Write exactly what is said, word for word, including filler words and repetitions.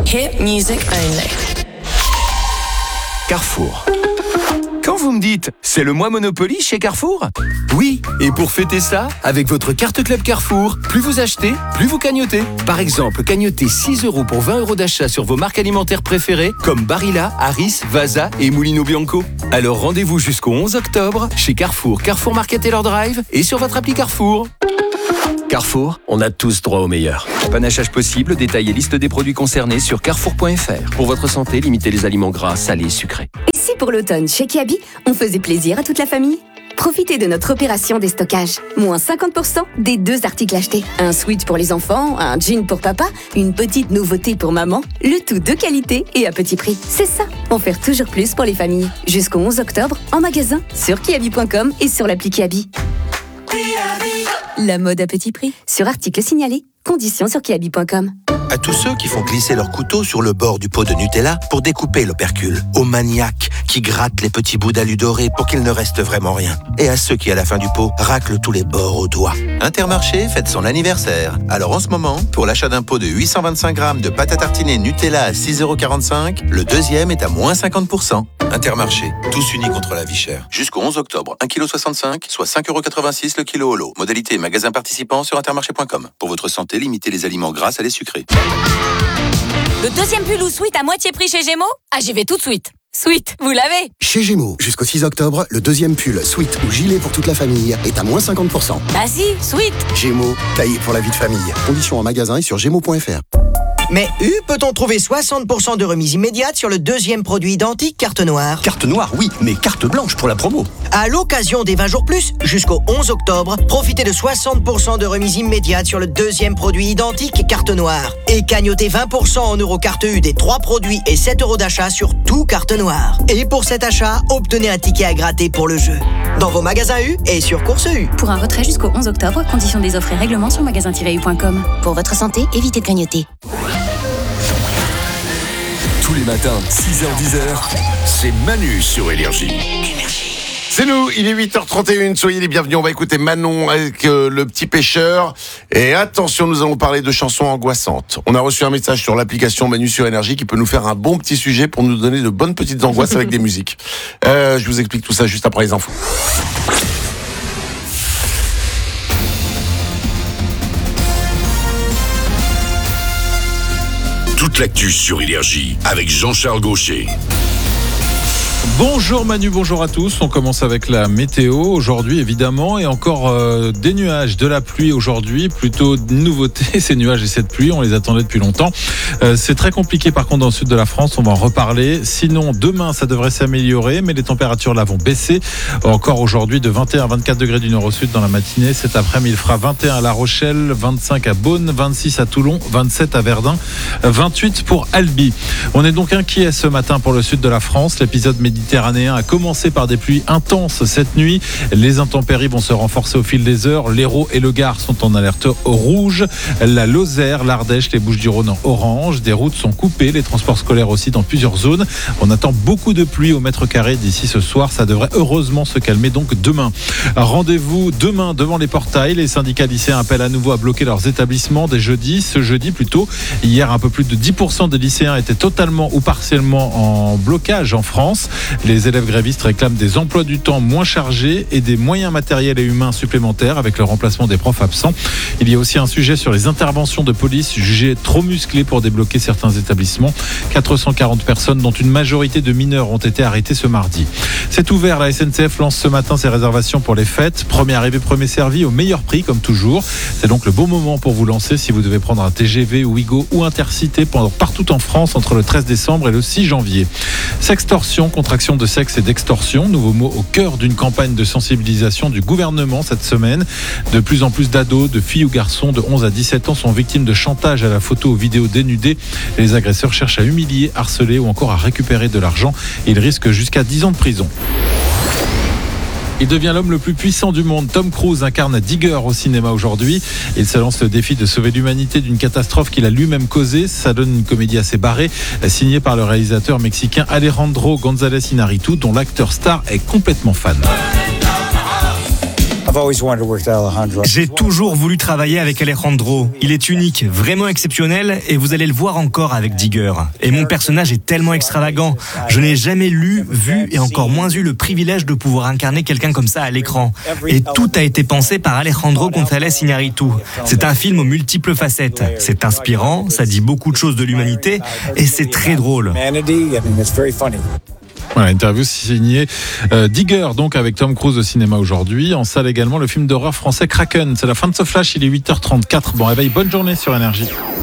Hit music only. Carrefour. Quand vous me dites « c'est le mois Monopoly chez Carrefour », oui, et pour fêter ça, avec votre carte Club Carrefour, plus vous achetez, plus vous cagnotez. Par exemple, cagnotez six euros pour vingt euros d'achat sur vos marques alimentaires préférées comme Barilla, Harris, Vasa et Mulino Bianco. Alors rendez-vous jusqu'au onze octobre chez Carrefour, Carrefour Market Taylor Drive et sur votre appli Carrefour. Carrefour, on a tous droit au meilleur. Panachage possible, détail et liste des produits concernés sur carrefour point f r. Pour votre santé, limitez les aliments gras, salés et sucrés. Et si pour l'automne, chez Kiabi, on faisait plaisir à toute la famille ? Profitez de notre opération déstockage. Moins cinquante pour cent des deux articles achetés. Un sweat pour les enfants, un jean pour papa, une petite nouveauté pour maman. Le tout de qualité et à petit prix. C'est ça, en faire toujours plus pour les familles. Jusqu'au onze octobre, en magasin, sur kiabi point com et sur l'appli Kiabi. La mode à petit prix. Sur article signalé. Conditions sur kiabi point com. À tous ceux qui font glisser leur couteau sur le bord du pot de Nutella pour découper l'opercule. Aux maniaques qui grattent les petits bouts d'alu doré pour qu'il ne reste vraiment rien. Et à ceux qui, à la fin du pot, raclent tous les bords au doigt. Intermarché fête son anniversaire. Alors en ce moment, pour l'achat d'un pot de huit cent vingt-cinq grammes de pâte à tartiner Nutella à six euros quarante-cinq, le deuxième est à moins cinquante pour cent. Intermarché, tous unis contre la vie chère. Jusqu'au onze octobre, un virgule soixante-cinq kilos, soit cinq euros quatre-vingt-six le kilo au lot. Modalité magasin participant sur intermarché point com. Pour votre santé, limitez les aliments gras à les sucrés. Le deuxième pull ou sweat à moitié prix chez Gémeaux ? Ah, j'y vais tout de suite. Sweat, vous l'avez ? Chez Gémeaux, jusqu'au six octobre, le deuxième pull, sweat ou gilet pour toute la famille est à moins cinquante pour cent. Bah si, sweat. Gémeaux, taillé pour la vie de famille. Conditions en magasin et sur gémeaux point f r. Mais U, peut-on trouver soixante pour cent de remise immédiate sur le deuxième produit identique carte noire ? Carte noire, oui, mais carte blanche pour la promo. À l'occasion des vingt jours plus, jusqu'au onze octobre, profitez de soixante pour cent de remise immédiate sur le deuxième produit identique carte noire. Et cagnotez vingt pour cent en euros carte U des trois produits et sept euros d'achat sur tout carte noire. Et pour cet achat, obtenez un ticket à gratter pour le jeu. Dans vos magasins U et sur Course U. Pour un retrait jusqu'au onze octobre, conditions des offres et règlements sur magasin tiret u point com. Pour votre santé, évitez de grignoter. Tous les matins, six heures dix heures, c'est Manu sur Énergie. C'est nous, il est huit heures trente et une, soyez les bienvenus, on va écouter Manon avec euh, Le Petit Pêcheur. Et attention, nous allons parler de chansons angoissantes. On a reçu un message sur l'application Manu sur Énergie qui peut nous faire un bon petit sujet pour nous donner de bonnes petites angoisses avec des musiques. Euh, je vous explique tout ça juste après les infos. Toute l'actu sur Énergie avec Jean-Charles Gaucher. Bonjour Manu, bonjour à tous. On commence avec la météo aujourd'hui évidemment et encore euh, des nuages, de la pluie aujourd'hui, plutôt de nouveauté ces nuages et cette pluie, on les attendait depuis longtemps. Euh, c'est très compliqué par contre dans le sud de la France, on va en reparler. Sinon demain ça devrait s'améliorer mais les températures là vont baisser. Encore aujourd'hui de vingt et un à vingt-quatre degrés du nord au sud dans la matinée. Cet après-midi il fera vingt et un à La Rochelle, vingt-cinq à Beaune, vingt-six à Toulon, vingt-sept à Verdun, vingt-huit pour Albi. On est donc inquiet ce matin pour le sud de la France. L'épisode méditerranéen a commencé par des pluies intenses cette nuit. Les intempéries vont se renforcer au fil des heures. L'Hérault et le Gard sont en alerte rouge. La Lozère, l'Ardèche, les Bouches-du-Rhône en orange. Des routes sont coupées, les transports scolaires aussi dans plusieurs zones. On attend beaucoup de pluie au mètre carré d'ici ce soir. Ça devrait heureusement se calmer donc demain. Rendez-vous demain devant les portails. Les syndicats lycéens appellent à nouveau à bloquer leurs établissements dès jeudi. Ce jeudi plutôt. Hier, un peu plus de dix pour cent des lycéens étaient totalement ou partiellement en blocage en France. Les élèves grévistes réclament des emplois du temps moins chargés et des moyens matériels et humains supplémentaires avec le remplacement des profs absents. Il y a aussi un sujet sur les interventions de police jugées trop musclées pour débloquer certains établissements. quatre cent quarante personnes, dont une majorité de mineurs, ont été arrêtées ce mardi. C'est ouvert, la S N C F lance ce matin ses réservations pour les fêtes. Premier arrivé, premier servi au meilleur prix comme toujours. C'est donc le bon moment pour vous lancer si vous devez prendre un T G V, Ouigo ou Intercité partout en France entre le treize décembre et le six janvier. Sextorsion, contraction de sexe et d'extorsion, nouveau mot au cœur d'une campagne de sensibilisation du gouvernement cette semaine. De plus en plus d'ados, de filles ou garçons de onze à dix-sept ans sont victimes de chantage à la photo ou vidéo dénudée. Les agresseurs cherchent à humilier, harceler ou encore à récupérer de l'argent. Ils risquent jusqu'à dix ans de prison. Il devient l'homme le plus puissant du monde. Tom Cruise incarne Digger au cinéma aujourd'hui. Il se lance le défi de sauver l'humanité d'une catastrophe qu'il a lui-même causée. Ça donne une comédie assez barrée, signée par le réalisateur mexicain Alejandro González Iñárritu, dont l'acteur star est complètement fan. J'ai toujours voulu travailler avec Alejandro. Il est unique, vraiment exceptionnel, et vous allez le voir encore avec Digger. Et mon personnage est tellement extravagant. Je n'ai jamais lu, vu et encore moins eu le privilège de pouvoir incarner quelqu'un comme ça à l'écran. Et tout a été pensé par Alejandro González Iñárritu. C'est un film aux multiples facettes. C'est inspirant, ça dit beaucoup de choses de l'humanité, et c'est très drôle. Voilà, interview signée euh, Digger, donc avec Tom Cruise au cinéma aujourd'hui. En salle également, le film d'horreur français Kraken. C'est la fin de ce flash, il est huit heures trente-quatre. Bon réveil, bonne journée sur Énergie.